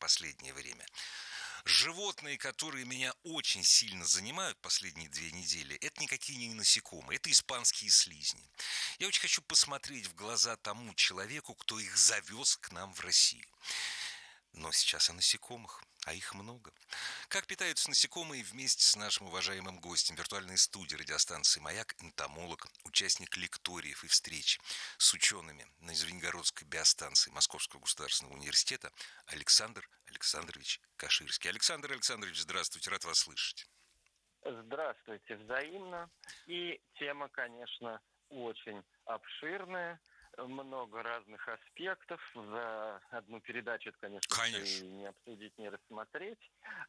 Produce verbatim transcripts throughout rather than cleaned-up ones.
последнее время. Животные, которые меня очень сильно занимают последние две недели, это никакие не насекомые, это испанские слизни. Я очень хочу посмотреть в глаза тому человеку, кто их завез к нам в Россию. Но сейчас о насекомых, а их много. Как питаются насекомые вместе с нашим уважаемым гостем виртуальной студии радиостанции «Маяк», энтомолог, участник лекториев и встреч с учеными на Звенигородской биостанции Московского государственного университета Александр Александрович Каширский. Александр Александрович, здравствуйте, рад вас слышать. Здравствуйте, взаимно. И тема, конечно, очень обширная. Много разных аспектов. За одну передачу это, конечно, конечно. и не обсудить, не рассмотреть.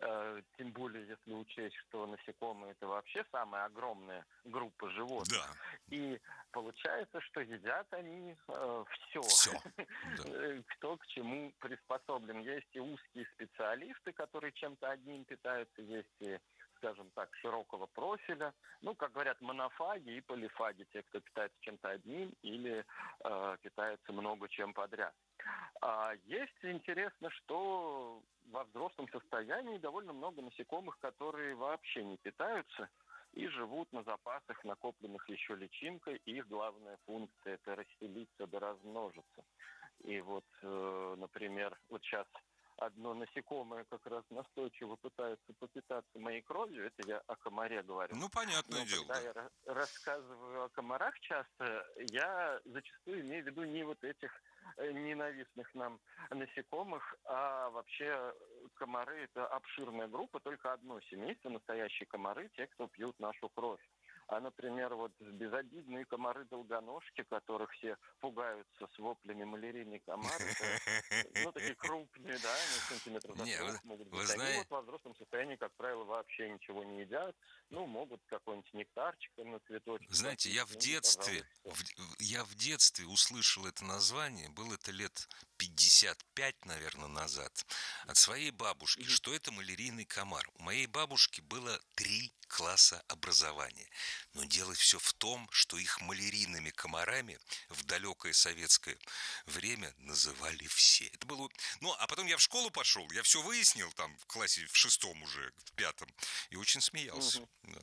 Тем более, если учесть, что насекомые – это вообще самая огромная группа животных. Да. И получается, что едят они э, все. Все. Да. Кто к чему приспособлен. Есть и узкие специалисты, которые чем-то одним питаются, есть и, скажем так, широкого профиля. Ну, как говорят, монофаги и полифаги, те, кто питается чем-то одним или э, питается много чем подряд. А есть интересно, что во взрослом состоянии довольно много насекомых, которые вообще не питаются и живут на запасах, накопленных еще личинкой. И их главная функция – это расселиться да размножиться. И вот, э, например, вот сейчас одно насекомое как раз настойчиво пытается попитаться моей кровью. Это я о комаре говорю. Ну, понятное Но дело. когда Да. я рассказываю о комарах часто, я зачастую имею в виду не вот этих ненавистных нам насекомых, а вообще комары – это обширная группа, только одно семейство, настоящие комары, те, кто пьют нашу кровь. А, например, вот безобидные комары-долгоножки, которых все пугаются с воплями малярийный комар, это, ну, такие крупные, да, они сантиметров за сорок могут быть. Они вот во взрослом состоянии, как правило, вообще ничего не едят, ну, могут какой-нибудь нектарчик на цветочек. Знаете, я в детстве, в, я в детстве услышал это название, было это лет пятьдесят пять, наверное, назад, от своей бабушки, mm-hmm. что это малярийный комар. У моей бабушки было три класса образования. Но дело все в том, что их малярийными комарами в далекое советское время называли все. Это было... Ну, а потом я в школу пошел, я все выяснил там в классе в шестом уже, в пятом, и очень смеялся. Mm-hmm. Да.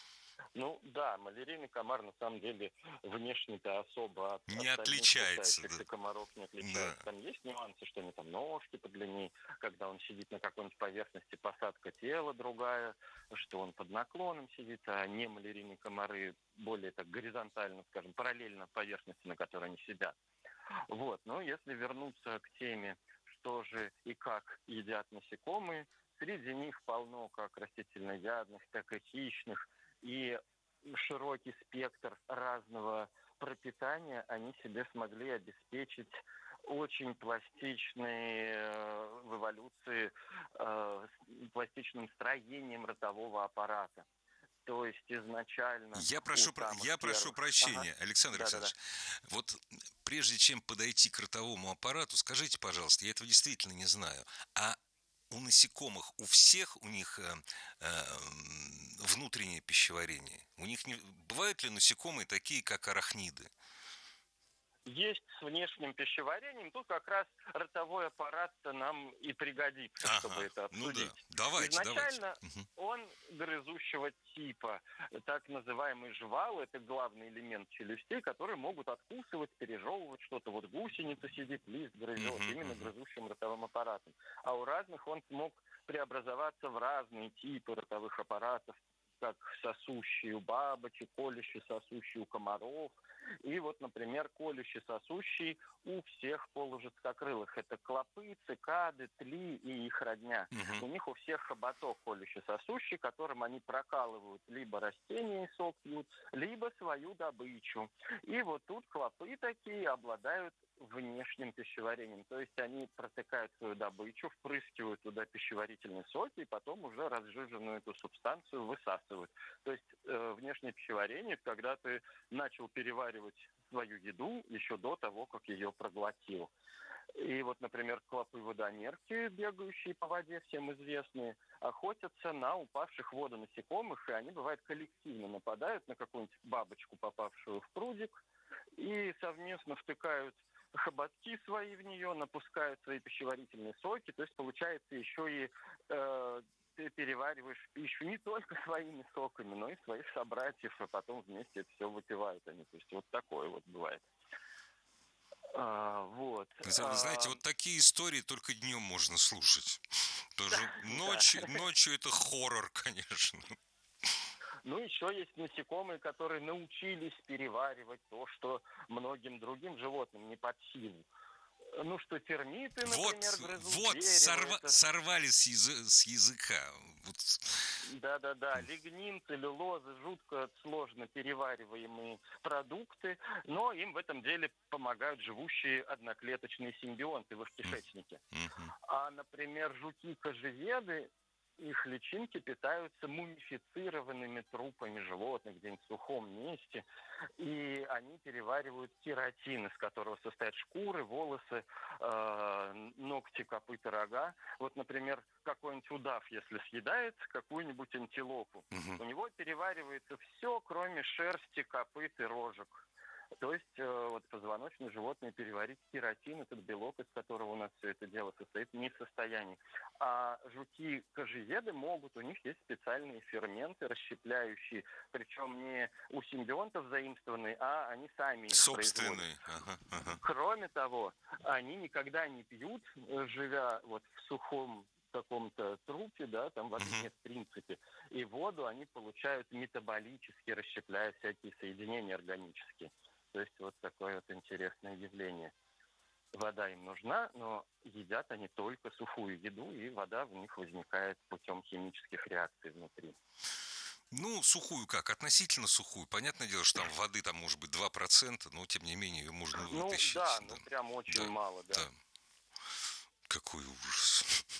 Ну да, малярийный комар на самом деле внешне-то особо от не отличается, да. комаров не отличается. Да. Там есть нюансы, что они там ножки подлиннее, когда он сидит на какой-нибудь поверхности, посадка тела другая, что он под наклоном сидит, а не малярийные комары более так горизонтально, скажем, параллельно поверхности, на которой они сидят. Вот, но если вернуться к теме, что же и как едят насекомые, среди них полно как растительноядных, так и хищных, и широкий спектр разного пропитания они себе смогли обеспечить очень пластичной э, в эволюции, э, пластичным строением ротового аппарата. То есть изначально... Я прошу, про... я прошу прощения, ага. Александр да, Александрович. Да, да. Вот прежде чем подойти к ротовому аппарату, скажите, пожалуйста, я этого действительно не знаю, а у насекомых, у всех у них э, э, внутреннее пищеварение? У них не... Бывают ли насекомые такие, как арахниды? Есть с внешним пищеварением. Тут как раз ротовой аппарат-то нам и пригодится, ага, чтобы это обсудить. Ну да. Давайте, Изначально давайте. он грызущего типа. Так называемый жвал – это главный элемент челюстей, которые могут откусывать, пережевывать что-то. Вот гусеница сидит, лист грызет, uh-huh, именно uh-huh. грызущим ротовым аппаратом. А у разных он мог преобразоваться в разные типы ротовых аппаратов, как сосущие у бабочек, колющие сосущие у комаров. И вот, например, колющий сосущий у всех полужидкокрылых. Это клопы, цикады, тли и их родня. Uh-huh. У них у всех хоботок колющий сосущий, которым они прокалывают либо растения и сок пьют, либо свою добычу. И вот тут клопы такие обладают внешним пищеварением. То есть они протыкают свою добычу, впрыскивают туда пищеварительные соки и потом уже разжиженную эту субстанцию высасывают. То есть э, внешнее пищеварение, когда ты начал переваривать свою еду еще до того, как ее проглотил. И вот, например, клопы-водомерки, бегающие по воде, всем известные, охотятся на упавших в воду насекомых, и они, бывает, коллективно нападают на какую-нибудь бабочку, попавшую в прудик, и совместно втыкают хоботки свои в нее, напускают свои пищеварительные соки, то есть получается еще и э, ты перевариваешь пищу не только своими соками, но и своих собратьев, а потом вместе это все выпивают они. То есть вот такое вот бывает. А, вот. Вы знаете, А, вот такие истории только днем можно слушать. Тоже да. ночью, ночью это хоррор, конечно. Ну, еще есть насекомые, которые научились переваривать то, что многим другим животным не под силу. Ну, что термиты, Вот, например, грызут вот, дерево. сорва, Это... сорвали с, язы, с языка. Вот. Да-да-да, лигнин, целлюлоза, жутко сложно перевариваемые продукты, но им в этом деле помогают живущие одноклеточные симбионты в их кишечнике. Mm-hmm. А, например, жуки-кожеведы, их личинки питаются мумифицированными трупами животных где-нибудь в сухом месте, и они переваривают кератин, из которого состоят шкуры, волосы, э, ногти, копыта, рога. Вот, например, какой-нибудь удав, если съедает какую-нибудь антилопу, Mm-hmm. у него переваривается все, кроме шерсти, копыт и рожек. То есть э, вот позвоночные животные переварить кератин, этот белок, из которого у нас все это дело состоит, не в состоянии. А жуки-кожеведы могут, у них есть специальные ферменты, расщепляющие, причем не у симбионтов заимствованные, а они сами их собственные. производят. Ага, ага. Кроме того, они никогда не пьют, живя вот в сухом каком-то трупе, да, там воды Uh-huh. нет в принципе. И воду они получают метаболически, расщепляя всякие соединения органические. То есть вот такое вот интересное явление. Вода им нужна, но едят они только сухую еду, и вода в них возникает путем химических реакций внутри. Ну, сухую как? Относительно сухую. Понятное дело, что там воды там может быть два процента, но тем не менее ее можно вытащить. Ну да, да. ну прям очень да. мало, да. да. Какой ужас.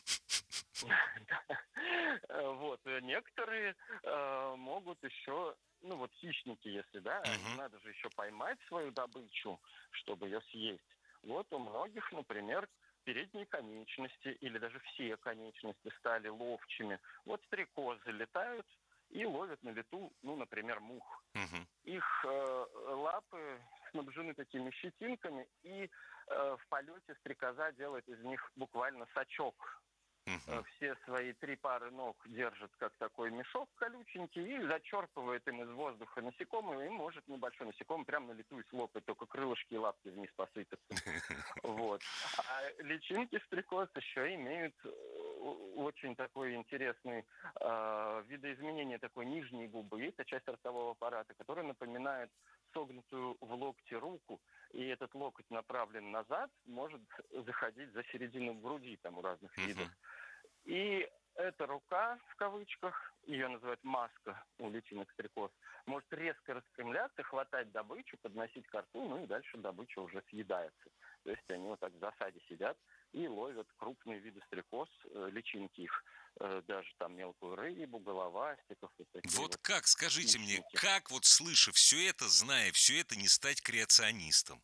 Вот, некоторые могут еще, ну вот хищники, если, да, надо же еще поймать свою добычу, чтобы ее съесть. Вот у многих, например, передние конечности или даже все конечности стали ловчими. Вот стрекозы летают и ловят на лету, ну, например, мух. Uh-huh. Их э, лапы снабжены такими щетинками, и э, в полете стрекоза делает из них буквально сачок. Uh-huh. Все свои три пары ног держит как такой мешок колюченький и зачерпывает им из воздуха насекомого, и может небольшой насекомый прямо на лету и слопать, только крылышки и лапки вниз посыпятся. Вот. А личинки стрекоз еще имеют очень такой интересный э, видоизменение такой нижней губы. Это часть ротового аппарата, которая напоминает согнутую в локте руку, и этот локоть направлен назад, может заходить за середину груди там у разных uh-huh. видов. И эта рука, в кавычках, ее называют маска у личинок стрекоз, может резко распрямляться, хватать добычу, подносить ко рту, ну и дальше добыча уже съедается. То есть они вот так в засаде сидят и ловят крупные виды стрекоз, личинки их, даже там мелкую рыбу, головастиков. Вот, вот, вот как, скажите личинки. мне, как вот слыша все это, зная все это, не стать креационистом?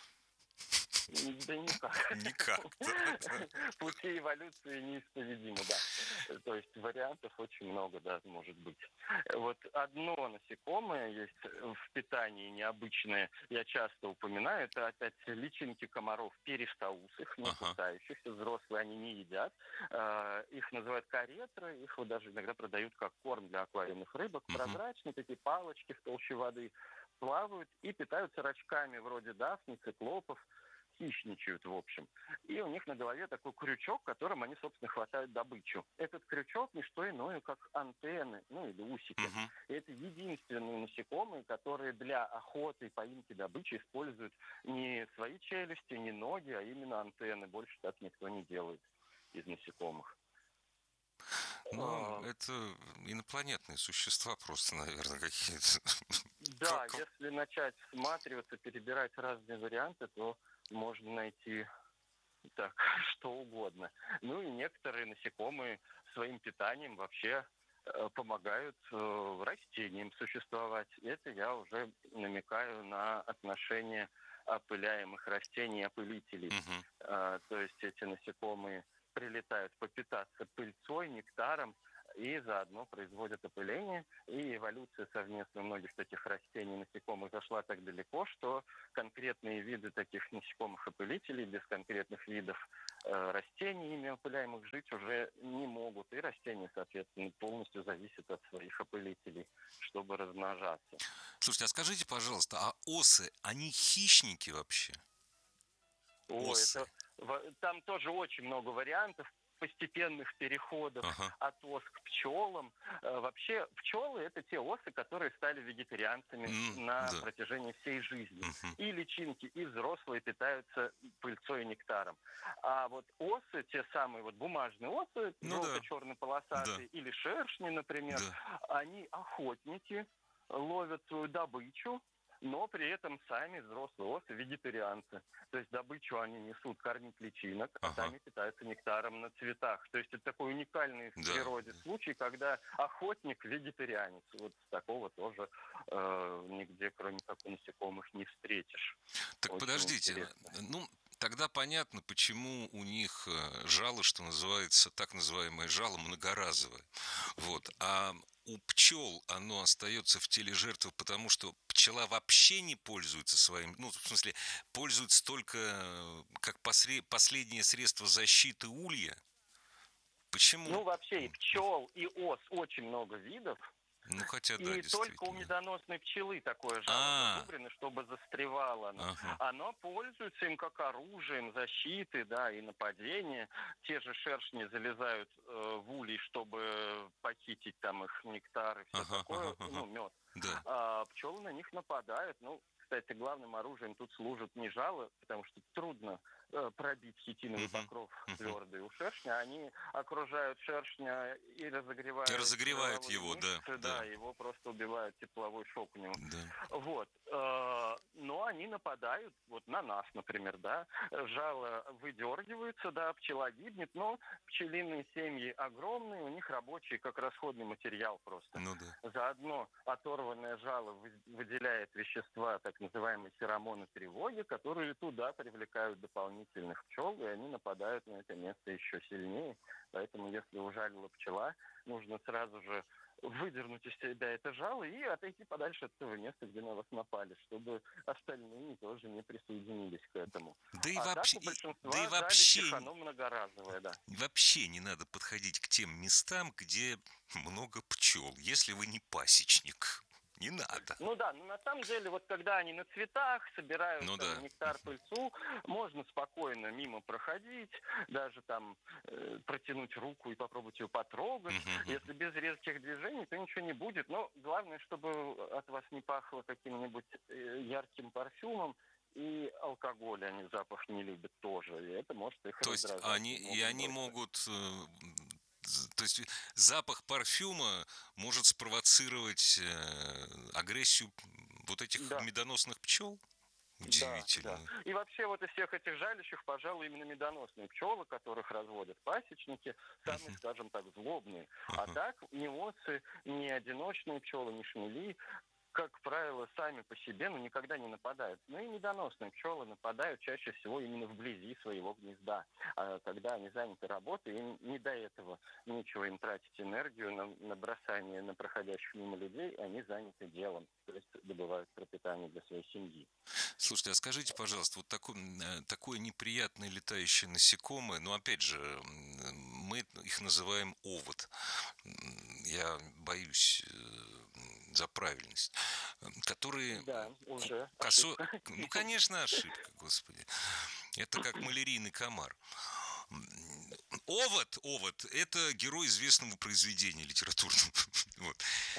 Да никак. Никак. Пути эволюции неисповедимы, да. То есть вариантов очень много, да, может быть. Вот одно насекомое есть в питании необычное, я часто упоминаю, это опять личинки комаров перистаусых, не ага. кусающихся, взрослые они не едят. Их называют каретры, их вот даже иногда продают как корм для аквариумных рыбок, uh-huh. прозрачные такие палочки в толще воды, плавают и питаются рачками вроде дафний, циклопов, хищничают, в общем. И у них на голове такой крючок, которым они, собственно, хватают добычу. Этот крючок не что иное, как антенны, ну или усики. Uh-huh. И это единственные насекомые, которые для охоты и поимки добычи используют не свои челюсти, не ноги, а именно антенны. Больше так никто не делает из насекомых. Ну, а... это инопланетные существа просто, наверное, какие-то. Да, как... если начать всматриваться, перебирать разные варианты, то можно найти так, что угодно. Ну и некоторые насекомые своим питанием вообще э, помогают э, растениям существовать. Это я уже намекаю на отношение опыляемых растений и опылителей. Uh-huh. Э, то есть эти насекомые прилетают попитаться пыльцой, нектаром, и заодно производят опыление. И эволюция совместно многих таких растений, насекомых зашла так далеко, что конкретные виды таких насекомых-опылителей без конкретных видов э, растений, ими опыляемых, жить уже не могут. И растения, соответственно, полностью зависят от своих опылителей, чтобы размножаться. Слушайте, а скажите, пожалуйста, а осы, они хищники вообще? О, Осы. это там тоже очень много вариантов постепенных переходов Ага. от ос к пчелам. Вообще пчелы — это те осы, которые стали вегетарианцами Mm, на да. протяжении всей жизни. Uh-huh. И личинки, и взрослые питаются пыльцой и нектаром. А вот осы, те самые вот бумажные осы, Ну да. желто-черно полосатые, Да. или шершни, например, Да. они охотники, ловят свою добычу, но при этом сами взрослые осы вегетарианцы. То есть добычу они несут кормить личинок, а Ага. сами питаются нектаром на цветах. То есть это такой уникальный в Да, природе да. случай, когда охотник вегетарианец. Вот такого тоже э, нигде, кроме как у насекомых, не встретишь. Так Очень подождите, интересно. ну тогда понятно, почему у них жало, что называется, так называемое жало многоразовое. Вот. А у пчел оно остается в теле жертвы, потому что пчела вообще не пользуется своим, ну, в смысле, пользуется только как посре- последнее средство защиты улья. Почему? Ну, вообще и пчел, и ос очень много видов. Ну, хотя да, И только у действительно. медоносной пчелы такое жало А. зазубрено, чтобы застревало оно. Ага. Оно пользуется им как оружием защиты, да, и нападения. Те же шершни залезают э, в улей, чтобы похитить там их нектар и все Ага, такое, ага, ага. ну, мед. Да. А пчелы на них нападают. Ну, кстати, главным оружием тут служат не жало, потому что трудно э, пробить хитиновый Мгм, покров мгм. твердый у шершня. Они окружают шершня и разогревают, И разогревают жировые его, мышцы, да, да, да. его просто убивают, тепловой шок у него. Да. Вот. э, Но они нападают вот на нас, например, да. Жало выдергивается, да, пчела гибнет, но пчелиные семьи огромные, у них рабочий как расходный материал просто. Ну да. Заодно оторванное жало вы- выделяет вещества, так называемые феромоны тревоги, которые туда привлекают дополнительных пчел, и они нападают на это место еще сильнее. Поэтому, если ужалила пчела, нужно сразу же выдернуть из себя это жало и отойти подальше от того места, где на вас напали, чтобы остальные тоже не присоединились к этому. Да и А так вообще, у большинства да и жалящих вообще, оно многоразовое, да. вообще не надо подходить к тем местам, где много пчел, если вы не пасечник. Не надо. Ну да, но на самом деле, вот когда они на цветах собирают Ну там да. нектар, пыльцу, можно спокойно мимо проходить, даже там э, протянуть руку и попробовать ее потрогать. Мгм. Если без резких движений, то ничего не будет. Но главное, чтобы от вас не пахло каким-нибудь э, ярким парфюмом. И алкоголь они запах не любят тоже. И это может их То есть раздражать. они, и могут они бросить. могут, э, з- то есть запах парфюма может спровоцировать э, агрессию вот этих Да. медоносных пчел? Да, Удивительно. да. И вообще вот из всех этих жалящих, пожалуй, именно медоносные пчелы, которых разводят пасечники, самые, Мгм. скажем так, злобные. А Ага. так ни осы, ни одиночные пчелы, ни шмели, как правило, сами по себе, но никогда не нападают. Но и медоносные пчелы нападают чаще всего именно вблизи своего гнезда. А когда они заняты работой, им не до этого нечего им тратить энергию на, на бросание на проходящих мимо людей, они заняты делом, то есть добывают пропитание для своей семьи. Слушайте, а скажите, пожалуйста, вот такое, м, э, такое неприятное летающее насекомое, ну, опять же, м, мы их называем овод. М, Я боюсь э, за правильность. М, Которые Да, ку- уже косо... ошибка. Ну, конечно, ошибка, господи. Это как малярийный комар. М, Овод, овод, это герой известного произведения литературного. Вот.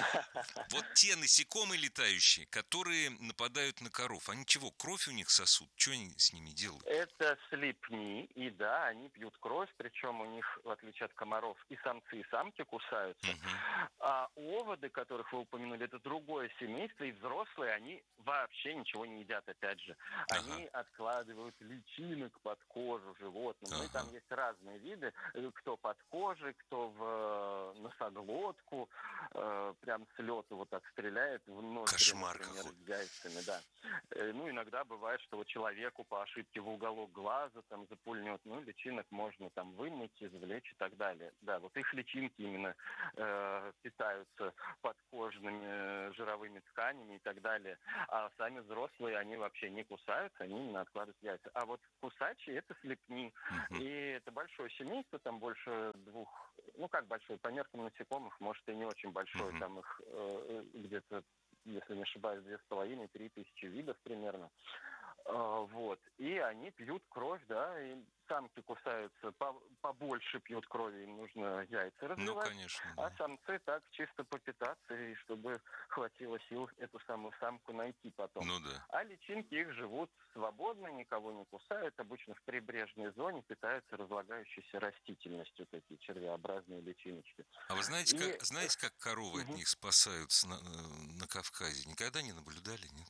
Вот те насекомые летающие, которые нападают на коров, они чего, кровь у них сосут? Что они с ними делают? Это слепни, и да, они пьют кровь, причем у них, в отличие от комаров, и самцы, и самки кусаются. Мгм. А оводы, которых вы упомянули, это другое семейство, и взрослые, они вообще ничего не едят, опять же. Ага. Они откладывают личинок под кожу животным. Ну и там Ага. есть разные виды, кто под кожей, кто в носоглотку, прям с лету вот так стреляет в ноздри, Кошмар например, какой. с яйцами, да. Ну, иногда бывает, что вот человеку по ошибке в уголок глаза там запульнет, ну, личинок можно там вымыть, извлечь и так далее. Да, вот их личинки именно э, питаются подкожными жировыми тканями и так далее. А сами взрослые, они вообще не кусаются, они именно откладывают яйца. А вот кусачие — это слепни. Угу. И это большое семейство, там больше двух, ну как большое, по меркам насекомых, может и не очень большое, Угу. там их э, где-то, если не ошибаюсь, две с половиной, три тысячи видов примерно. Вот. И они пьют кровь, да, и самки кусаются, побольше пьют крови, им нужно яйца развивать. Ну, конечно, да. А самцы так чисто попитаться, и чтобы хватило сил эту самую самку найти потом. Ну, да. А личинки их живут свободно, никого не кусают, обычно в прибрежной зоне питаются разлагающейся растительностью, такие червеобразные личиночки. А вы знаете, и... как, знаете, как коровы угу. от них спасаются на, на Кавказе? Никогда не наблюдали, нет?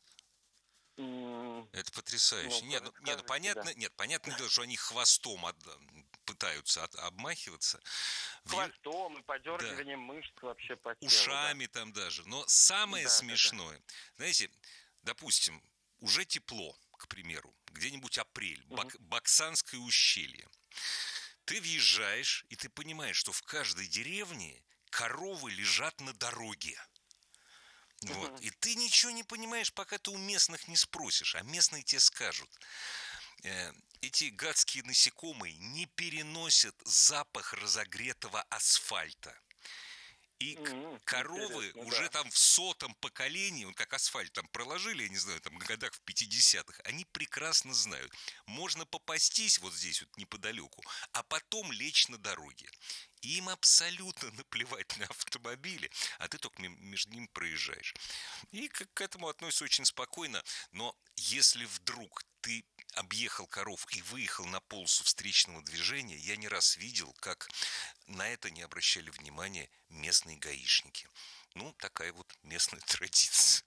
Это потрясающе. Ну, нет, ну, нет, ну, понятно, да. нет, понятное дело, что они хвостом от, пытаются от, обмахиваться. Хвостом и подергиванием да. мышц вообще по телу. Ушами да. там даже. Но самое да, смешное, да, да. знаете, допустим, уже тепло, к примеру, где-нибудь апрель, угу. Бак, Баксанское ущелье. Ты въезжаешь, и ты понимаешь, что в каждой деревне коровы лежат на дороге. Вот. Uh-huh. И ты ничего не понимаешь, пока ты у местных не спросишь, а местные тебе скажут. Э, эти гадские насекомые не переносят запах разогретого асфальта. И mm-hmm. коровы Интересно, уже да. там в сотом поколении, вот как асфальт там проложили, я не знаю, там в годах в пятидесятых, они прекрасно знают. Можно попастись вот здесь вот неподалеку, а потом лечь на дороге. Им абсолютно наплевать на автомобили, а ты только между ними проезжаешь. И к этому относятся очень спокойно. Но если вдруг ты объехал коров и выехал на полосу встречного движения, я не раз видел, как на это не обращали внимания местные гаишники. Ну, такая вот местная традиция.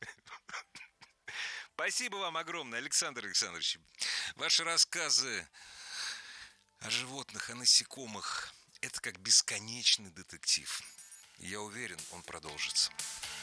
Спасибо вам огромное, Александр Александрович. Ваши рассказы о животных, о насекомых — это как бесконечный детектив. Я уверен, он продолжится.